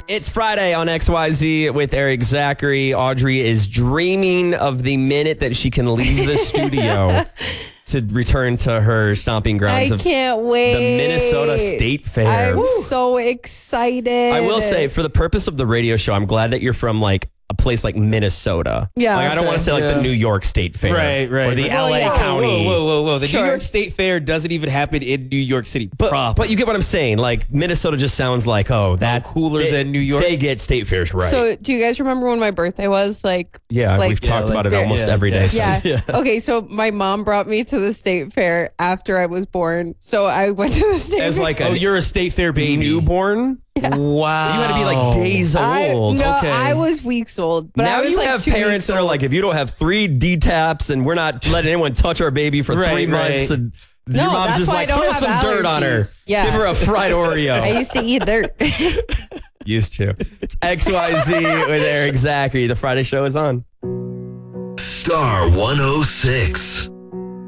It's Friday on XYZ with Eric Zachary. Audrey is dreaming of the minute that she can leave the studio to return to her stomping grounds. I can't wait. The Minnesota State Fair. I'm so excited. I will say, for the purpose of the radio show, I'm glad that you're from like a place like Minnesota. Yeah. Like, I don't want to say like the New York State Fair. Right. Or the Well, LA yeah. County. Whoa. The Sure. New York State Fair doesn't even happen in New York City. But you get what I'm saying. Like, Minnesota just sounds like, that cooler than New York. They get state fairs right. So, do you guys remember when my birthday was? Like, We've talked about it almost every day. yeah. since. Okay, so my mom brought me to the state fair after I was born. So I went to the state As fair. like you're a State Fair baby. newborn. Wow. You had to be like days old. No, Okay. I was weeks old. But Now I was you like have 2 parents weeks that are old. like, if you don't have 3 D-taps and we're not letting anyone touch our baby for 3 Right, months, right. and No, your mom's that's just why I like, don't throw have some dirt on her. allergies. Yeah. Give her a fried Oreo. I used to eat dirt. Used to. It's XYZ with Eric Zachary. The Friday show is on. Star 106.